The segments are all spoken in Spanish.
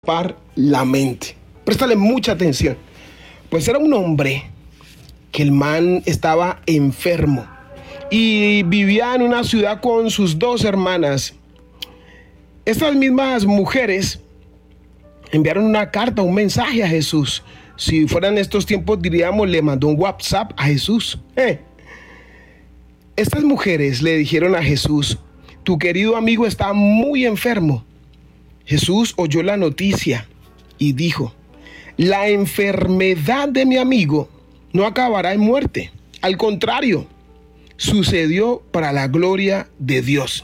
ocupar la mente. Préstale mucha atención. Pues era un hombre que el man estaba enfermo y vivía en una ciudad con sus 2 hermanas. Estas mismas mujeres enviaron una carta, un mensaje a Jesús. Si fueran estos tiempos, diríamos, le mandó un WhatsApp a Jesús. Estas mujeres le dijeron a Jesús: tu querido amigo está muy enfermo. Jesús oyó la noticia y dijo: la enfermedad de mi amigo no acabará en muerte. Al contrario, sucedió para la gloria de Dios.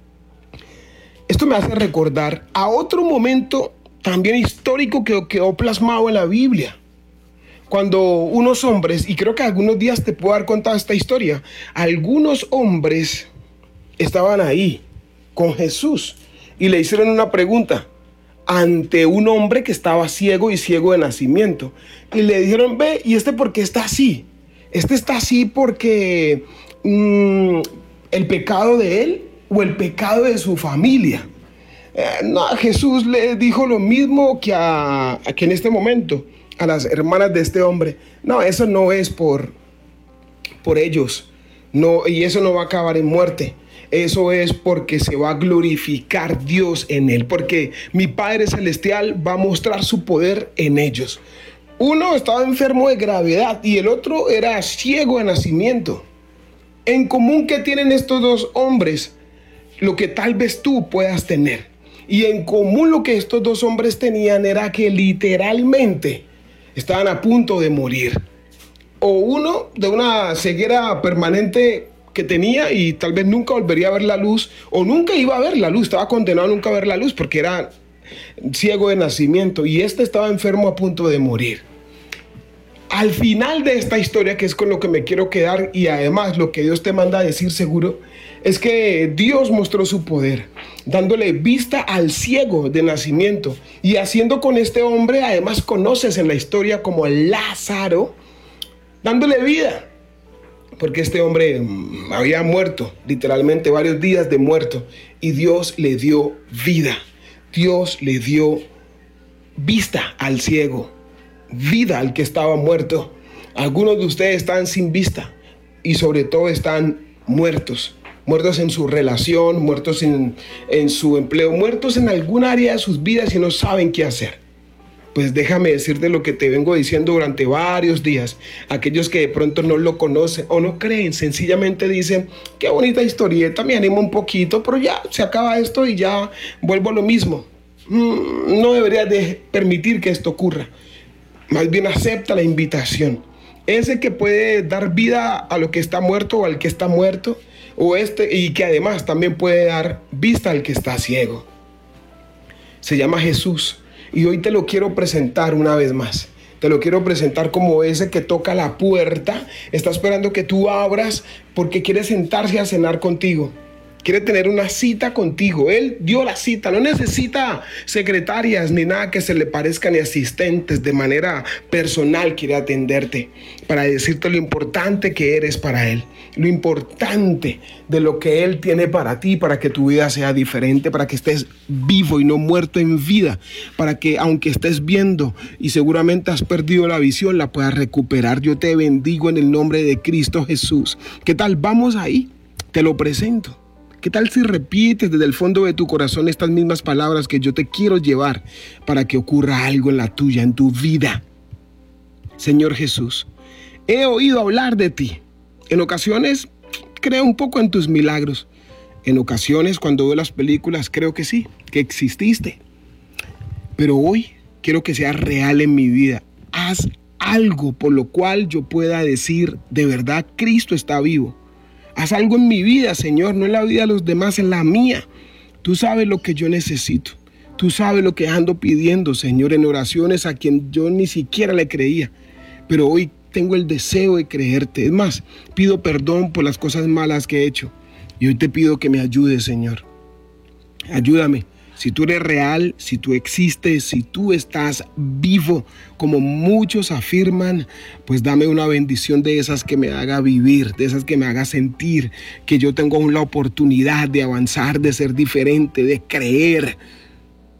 Esto me hace recordar a otro momento también histórico que quedó plasmado en la Biblia. Cuando unos hombres, y creo que algunos días te puedo dar cuenta de esta historia, algunos hombres estaban ahí con Jesús y le hicieron una pregunta ante un hombre que estaba ciego y ciego de nacimiento. Y le dijeron: ve, ¿y este por qué está así? Este está así porque el pecado de él o el pecado de su familia. No, Jesús le dijo lo mismo que en este momento a las hermanas de este hombre. No, eso no es por ellos. No, y eso no va a acabar en muerte. Eso es porque se va a glorificar Dios en él, porque mi Padre Celestial va a mostrar su poder en ellos. Uno estaba enfermo de gravedad y el otro era ciego de nacimiento. En común, ¿qué tienen estos 2 hombres? Lo que tal vez tú puedas tener. Y en común lo que estos 2 hombres tenían era que literalmente estaban a punto de morir. O uno de una ceguera permanente que tenía y tal vez nunca volvería a ver la luz, o nunca iba a ver la luz, estaba condenado a nunca ver la luz porque era ciego de nacimiento, y este estaba enfermo a punto de morir. Al final de esta historia, que es con lo que me quiero quedar, y además lo que Dios te manda a decir seguro, es que Dios mostró su poder, dándole vista al ciego de nacimiento, y haciendo con este hombre, además conoces en la historia como Lázaro, dándole vida. Porque este hombre había muerto, literalmente varios días de muerto, y Dios le dio vida. Dios le dio vista al ciego, vida al que estaba muerto. Algunos de ustedes están sin vista y sobre todo están muertos. Muertos en su relación, muertos en su empleo, muertos en algún área de sus vidas y no saben qué hacer. Pues déjame decirte lo que te vengo diciendo durante varios días. Aquellos que de pronto no lo conocen o no creen, sencillamente dicen: qué bonita historieta, me animo un poquito, pero ya se acaba esto y ya vuelvo a lo mismo. No deberías de permitir que esto ocurra. Más bien acepta la invitación. Ese que puede dar vida a lo que está muerto o al que está muerto, y que además también puede dar vista al que está ciego. Se llama Jesús. Y hoy te lo quiero presentar una vez más. Te lo quiero presentar como ese que toca la puerta, está esperando que tú abras porque quiere sentarse a cenar contigo. Quiere tener una cita contigo. Él dio la cita. No necesita secretarias ni nada que se le parezca, ni asistentes. De manera personal quiere atenderte para decirte lo importante que eres para Él. Lo importante de lo que Él tiene para ti, para que tu vida sea diferente, para que estés vivo y no muerto en vida, para que aunque estés viendo y seguramente has perdido la visión, la puedas recuperar. Yo te bendigo en el nombre de Cristo Jesús. ¿Qué tal? Vamos ahí. Te lo presento. ¿Qué tal si repites desde el fondo de tu corazón estas mismas palabras que yo te quiero llevar para que ocurra algo en la tuya, en tu vida? Señor Jesús, he oído hablar de ti. En ocasiones creo un poco en tus milagros. En ocasiones cuando veo las películas creo que sí, que exististe. Pero hoy quiero que sea real en mi vida. Haz algo por lo cual yo pueda decir: de verdad Cristo está vivo. Haz algo en mi vida, Señor, no en la vida de los demás, en la mía. Tú sabes lo que yo necesito. Tú sabes lo que ando pidiendo, Señor, en oraciones a quien yo ni siquiera le creía. Pero hoy tengo el deseo de creerte. Es más, pido perdón por las cosas malas que he hecho. Y hoy te pido que me ayudes, Señor. Ayúdame. Si tú eres real, si tú existes, si tú estás vivo, como muchos afirman, pues dame una bendición de esas que me haga vivir, de esas que me haga sentir que yo tengo aún la oportunidad de avanzar, de ser diferente, de creer.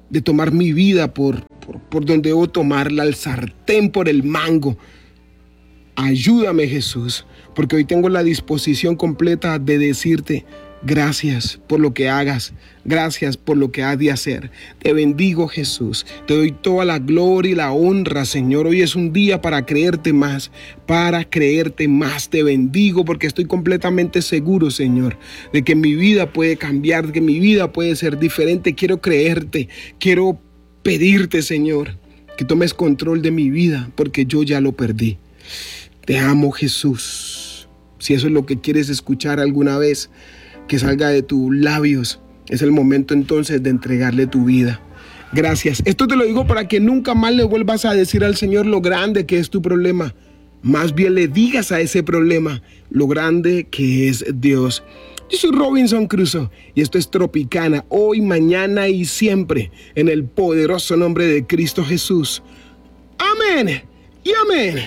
de tomar mi vida por donde debo tomarla, al sartén por el mango. Ayúdame, Jesús, porque hoy tengo la disposición completa de decirte gracias por lo que hagas, gracias por lo que has de hacer. Te bendigo, Jesús, te doy toda la gloria y la honra, Señor. Hoy es un día para creerte más, Te bendigo porque estoy completamente seguro, Señor, de que mi vida puede cambiar, de que mi vida puede ser diferente. Quiero creerte, quiero pedirte, Señor, que tomes control de mi vida porque yo ya lo perdí. Te amo, Jesús. Si eso es lo que quieres escuchar alguna vez, que salga de tus labios, es el momento entonces de entregarle tu vida. Gracias. Esto te lo digo para que nunca más le vuelvas a decir al Señor lo grande que es tu problema. Más bien le digas a ese problema lo grande que es Dios. Yo soy Robinson Crusoe y esto es Tropicana, hoy, mañana y siempre, en el poderoso nombre de Cristo Jesús. Amén y amén.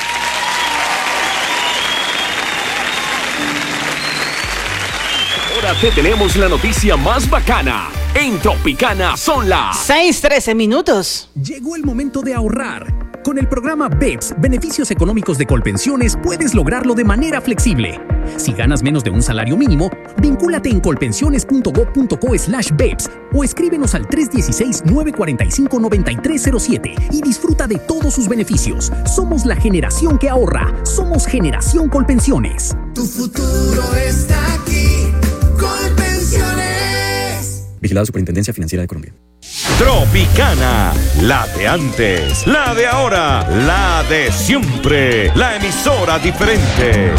Ahora te tenemos la noticia más bacana. En Tropicana son las 6:13. Llegó el momento de ahorrar. Con el programa BEPS, Beneficios Económicos de Colpensiones, puedes lograrlo de manera flexible. Si ganas menos de un salario mínimo, vincúlate en colpensiones.gov.co/BEPS o escríbenos al 316-945-9307 y disfruta de todos sus beneficios. Somos la generación que ahorra. Somos Generación Colpensiones. Tu futuro está aquí. Colpensiones. Vigilado Superintendencia Financiera de Colombia. Tropicana, la de antes, la de ahora, la de siempre, la emisora diferente.